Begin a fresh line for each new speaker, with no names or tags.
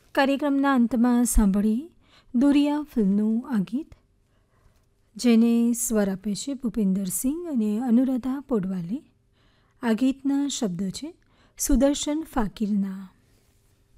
કાર્યક્રમના અંતમાં સાંભળીએ દુરિયા ફિલ્મનું આ ગીત, જેને સ્વર આપે છે ભૂપિન્દરસિંહ અને અનુરાધા પોડવાલે. આ ગીતના શબ્દો છે સુદર્શન ફાકીરના.